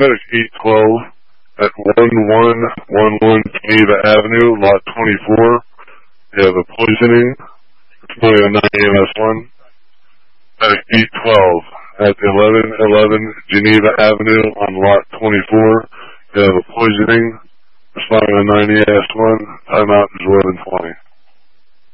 Medic 812 at 1111 Geneva Avenue, Lot 24. You have a poisoning. Responding on 9 EMS1. Medic 812 at 1111 Geneva Avenue on Lot 24. You have a poisoning. Responding on 9 EMS1. Timeout is 11:20.